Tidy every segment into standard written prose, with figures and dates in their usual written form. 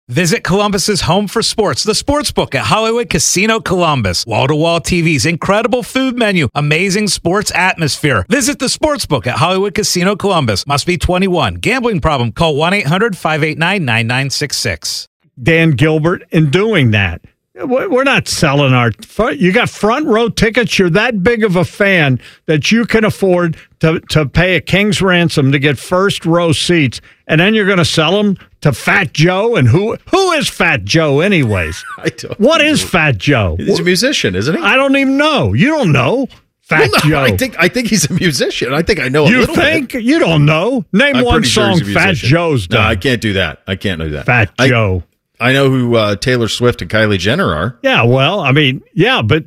Visit Columbus's home for sports, the Sportsbook at Hollywood Casino Columbus. Wall-to-wall TVs, incredible food menu, amazing sports atmosphere. Visit the Sportsbook at Hollywood Casino Columbus. Must be 21. Gambling problem? Call 1-800-589-9966. Dan Gilbert in doing that. We're not selling our... You got front row tickets. You're that big of a fan that you can afford to pay a king's ransom to get first row seats, and then you're going to sell them to Fat Joe? And who is Fat Joe anyways? What is Fat Joe? He's a musician, isn't he? I don't even know. You don't know Fat Joe. I think he's a musician. I think I know a little bit. You think? You don't know? Name one song Fat Joe's done. No, I can't do that. I can't do that. Fat Joe. I know who Taylor Swift and Kylie Jenner are. Yeah, well, I mean, but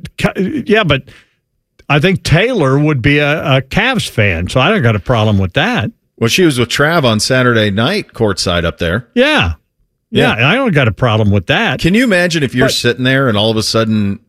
I think Taylor would be a Cavs fan, so I don't got a problem with that. Well, she was with Trav on Saturday night courtside up there. Yeah, I don't got a problem with that. Can you imagine if you're sitting there and all of a sudden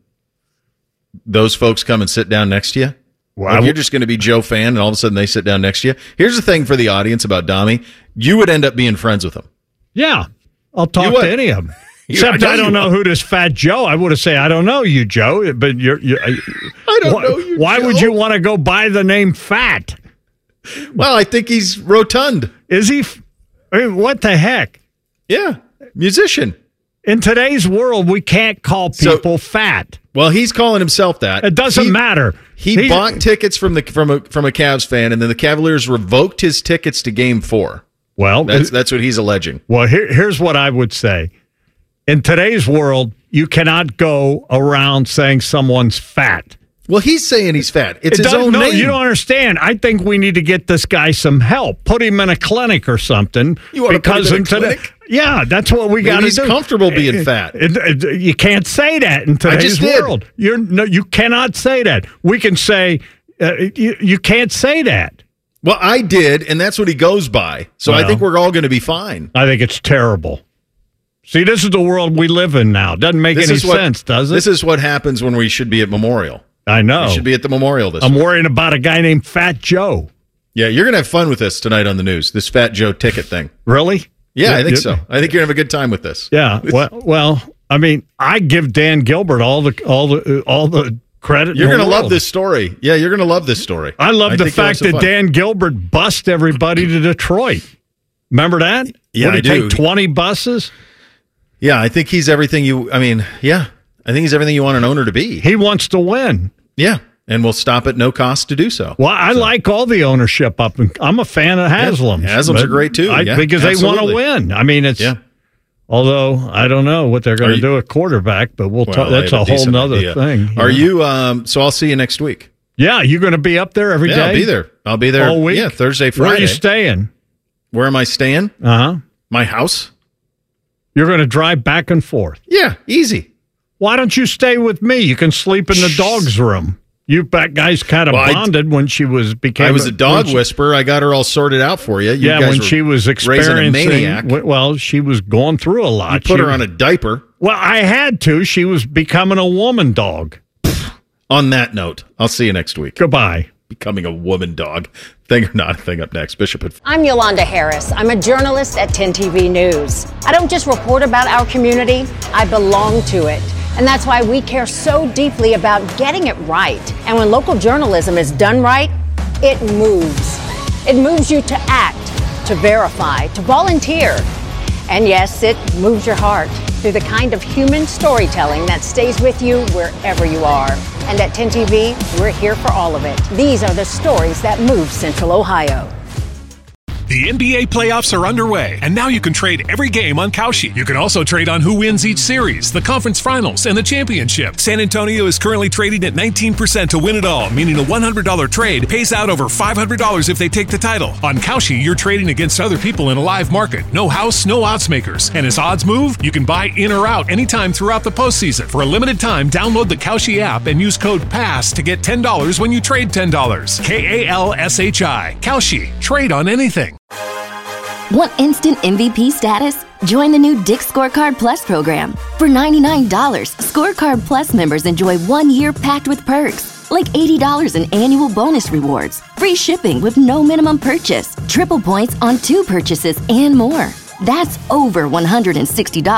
those folks come and sit down next to you? Well, like you're just going to be Joe fan and all of a sudden they sit down next to you. Here's the thing for the audience about Dommy. You would end up being friends with them. Yeah. I'll talk to any of them. Except I don't know who this Fat Joe. I would have said, I don't know you, Joe. But I don't know you, why Joe. would you want to go buy the name Fat? Well, I think he's rotund. Is he? I mean, what the heck? Yeah, musician. In today's world, we can't call people fat. Well, he's calling himself that. It doesn't matter. He bought tickets from a Cavs fan, and then the Cavaliers revoked his tickets to Game 4. Well, that's what he's alleging. Well, here's what I would say. In today's world, you cannot go around saying someone's fat. Well, he's saying he's fat. It's his own name. You don't understand. I think we need to get this guy some help. Put him in a clinic or something. You want to put him in a clinic? Yeah, that's what we got to do. He's comfortable being fat. You can't say that in today's world. You cannot say that. We can say you can't say that. Well, I did, and that's what he goes by. So I think we're all going to be fine. I think it's terrible. See, this is the world we live in now. Doesn't make any sense, does it? This is what happens when we should be at Memorial. I know. We should be at the Memorial this I'm worrying about a guy named Fat Joe. Yeah, you're going to have fun with this tonight on the news, this Fat Joe ticket thing. Really? Yeah, I think so. I think you're going to have a good time with this. Yeah. Well, I mean, I give Dan Gilbert all the credit. You're going to love this story. Yeah, you're going to love this story. I love the fact that Dan Gilbert bussed everybody to Detroit. Remember that? Yeah, I do. Take 20 buses? Yeah, I think he's everything I think he's everything you want an owner to be. He wants to win. Yeah, and we'll stop at no cost to do so. Well, I like all the ownership up. I'm a fan of Haslam's. Yeah, Haslam's are great too. Because they want to win. I mean, it's... Yeah. Although I don't know what they're going to do at quarterback, but we'll talk. That's a whole nother thing. Are you? So I'll see you next week. Yeah, you're going to be up there every day? I'll be there. I'll be there all week. Yeah, Thursday, Friday. Where are you staying? Where am I staying? My house. You're going to drive back and forth. Yeah, easy. Why don't you stay with me? You can sleep in the dog's room. You guys kind of bonded when she became. I was a dog whisperer. I got her all sorted out for you. You when she was experiencing a maniac. Well, she was going through a lot. You put her on a diaper. Well, I had to. She was becoming a woman dog. On that note, I'll see you next week. Goodbye. Becoming a woman dog. Thing or not, thing up next. Bishop. I'm Yolanda Harris. I'm a journalist at 10 TV News. I don't just report about our community. I belong to it. And that's why we care so deeply about getting it right. And when local journalism is done right, it moves. It moves you to act, to verify, to volunteer. And yes, it moves your heart through the kind of human storytelling that stays with you wherever you are. And at 10 TV, we're here for all of it. These are the stories that move Central Ohio. The NBA playoffs are underway, and now you can trade every game on Kalshi. You can also trade on who wins each series, the conference finals, and the championship. San Antonio is currently trading at 19% to win it all, meaning a $100 trade pays out over $500 if they take the title. On Kalshi, you're trading against other people in a live market. No house, no odds makers. And as odds move, you can buy in or out anytime throughout the postseason. For a limited time, download the Kalshi app and use code PASS to get $10 when you trade $10. KALSHI. Kalshi. Trade on anything. Want instant MVP status? Join the new Dick's Scorecard Plus program. For $99, Scorecard Plus members enjoy 1 year packed with perks, like $80 in annual bonus rewards, free shipping with no minimum purchase, triple points on 2 purchases, and more. That's over $160